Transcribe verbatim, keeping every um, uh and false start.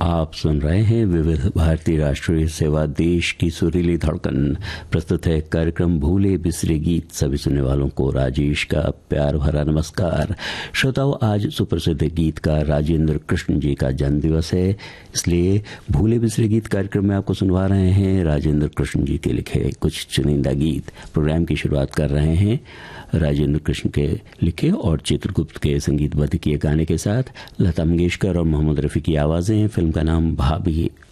आप सुन रहे हैं विविध भारतीय राष्ट्रीय सेवा, देश की सुरीली धड़कन। प्रस्तुत है कार्यक्रम भूले बिसरे गीत। सभी सुनने वालों को राजेश का प्यार भरा नमस्कार। श्रोताओं, आज सुप्रसिद्ध गीतकार राजेंद्र कृष्ण जी का जन्म दिवस है, इसलिए भूले बिसरे गीत कार्यक्रम में आपको सुनवा रहे हैं राजेंद्र कृष्ण जी के लिखे कुछ चुनिंदा गीत। प्रोग्राम की शुरुआत कर रहे हैं राजेंद्र कृष्ण के लिखे और चित्रगुप्त के संगीतबद्ध किए गाने के साथ। लता मंगेशकर और मोहम्मद रफ़ी की आवाज़ें। फिल्म का नाम भाभी।